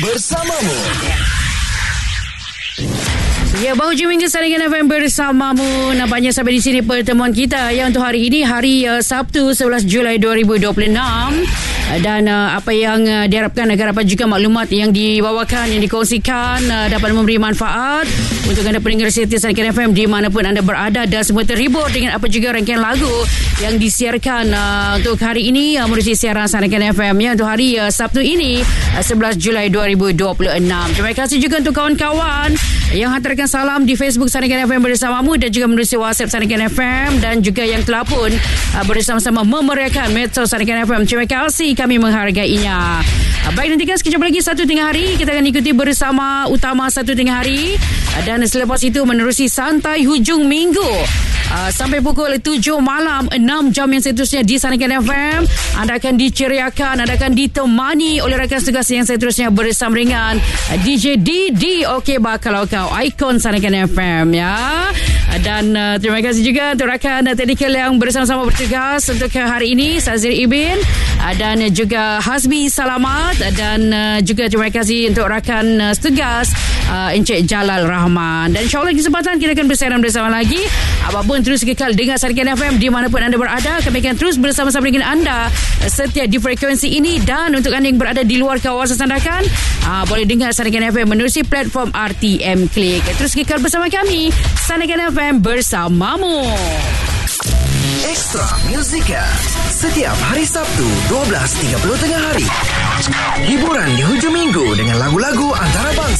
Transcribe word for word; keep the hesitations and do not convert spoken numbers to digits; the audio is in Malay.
bersamamu. Ya, baru je minggu Saringan F M bersamamu. Nampaknya sampai di sini pertemuan kita ya untuk hari ini, hari uh, Sabtu sebelas Julai dua ribu dua puluh enam. Dan uh, apa yang uh, diharapkan agar dapat juga maklumat yang dibawakan, yang dikongsikan uh, dapat memberi manfaat untuk anda pendengar setia Saringan F M di manapun anda berada, dan semua terhibur dengan apa juga rangkaian lagu yang disiarkan uh, untuk hari ini uh, melalui siaran Saringan F M ya untuk hari uh, Sabtu ini uh, sebelas Julai dua ribu dua puluh enam. Terima kasih juga untuk kawan-kawan yang hantarkan salam di Facebook Saringan F M bersamamu dan juga melalui WhatsApp Saringan F M, dan juga yang telah pun uh, bersama-sama memeriahkan Metro Saringan F M. Terima kasih, kami menghargainya. Uh, baik, nantikan sekejap lagi Satu Tengah Hari. Kita akan ikuti bersama utama Satu Tengah Hari, uh, dan selepas itu menerusi Santai Hujung Minggu uh, sampai pukul tujuh malam. Enam jam yang seterusnya di Saringan F M anda akan diceriakan, anda akan ditemani oleh rakan tugas yang seterusnya bersama dengan uh, D J Didi. Okey bah, kalau kau ikon Saringan F M ya. Dan uh, terima kasih juga untuk rakan uh, teknikal yang bersama-sama bertugas untuk hari ini, Sazir Ibin uh, dan juga Hasbi Salamat, dan uh, juga terima kasih untuk rakan uh, tugas uh, Encik Jalal Rahman. Dan insyaAllah kesempatan kita akan bersiaran bersama lagi. Apapun terus kekal dengar Saringan F M di manapun anda berada. Kami akan terus bersama-sama dengan anda uh, setia di frekuensi ini. Dan untuk anda yang berada di luar kawasan Sandakan, uh, boleh dengar Saringan F M menerusi platform R T M Click. Terus kekal bersama kami, Saringan F M bersamamu. Extra Musica setiap hari Sabtu dua belas tiga puluh tengah hari. Hiburan di hujung minggu dengan lagu-lagu antarabangsa.